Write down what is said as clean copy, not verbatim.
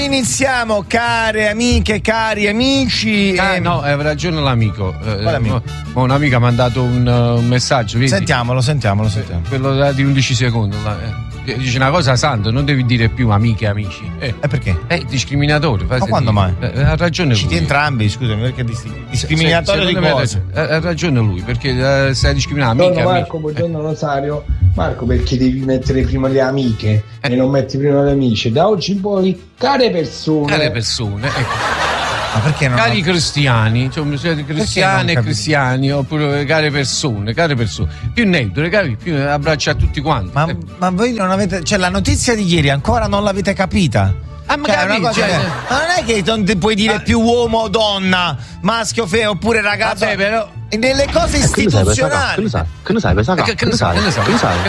iniziamo, care amiche, cari amici. No, aveva ragione l'amico. amico? Un'amica ha mandato un messaggio. Vedi? Sentiamolo. Quello di 11 secondi. Dice una cosa santa, non devi dire più amiche e amici. Perché? È discriminatorio. Ma quando mai? Ha ragione Citi lui. entrambi, scusami, perché discriminatorio di cosa? Ha ragione lui, perché stai discriminando amiche. Marco, buongiorno Rosario. Marco, perché devi mettere prima le amiche e non metti prima le amiche? Da oggi in poi, care persone, Ecco. Ma perché non? Cari cristiani, cioè siete cristiane e cristiani, oppure care persone, più neutro, più abbraccia a tutti quanti. Ma voi non avete, cioè la notizia di ieri ancora non l'avete capita? Ma non è che non ti puoi dire più uomo o donna, maschio o oppure ragazzo. Vabbè, però nelle cose istituzionali. Che ne sai?